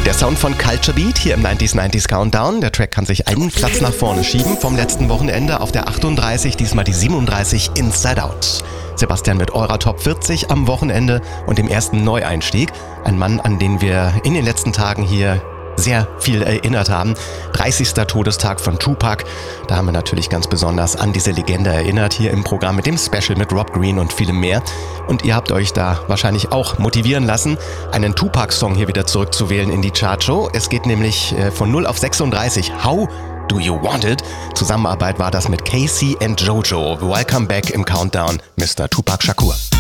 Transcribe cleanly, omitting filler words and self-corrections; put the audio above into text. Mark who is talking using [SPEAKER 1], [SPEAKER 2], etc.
[SPEAKER 1] Der Sound von Culture Beat hier im 90s Countdown. Der Track kann sich einen Platz nach vorne schieben vom letzten Wochenende auf der 38, diesmal die 37 Inside Out. Sebastian mit eurer Top 40 am Wochenende und dem ersten Neueinstieg. Ein Mann, an den wir in den letzten Tagen hier sehr viel erinnert haben. 30. Todestag von Tupac. Da haben wir natürlich ganz besonders an diese Legende erinnert, hier im Programm mit dem Special mit Rob Green und vielem mehr. Und ihr habt euch da wahrscheinlich auch motivieren lassen, einen Tupac-Song hier wieder zurückzuwählen in die Chartshow. Es geht nämlich von 0 auf 36. How Do You Want It? Zusammenarbeit war das mit Casey and Jojo. Welcome back im Countdown, Mr. Tupac Shakur.